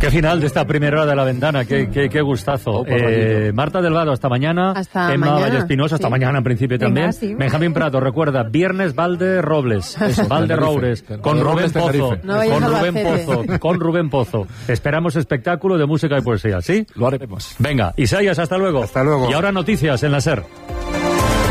Qué final de esta primera hora de La Ventana, qué gustazo. Marta Delgado, hasta mañana. Hasta Emma mañana. Vallespinosa, hasta mañana en principio también. Sí. Benjamín Prato, recuerda, viernes Valde Robles, Valde Roures, con Rubén Pozo, con Rubén Pozo. Esperamos espectáculo de música y poesía, ¿sí? Lo haremos. Venga, Isaías, hasta luego. Hasta luego. Y ahora noticias en la SER.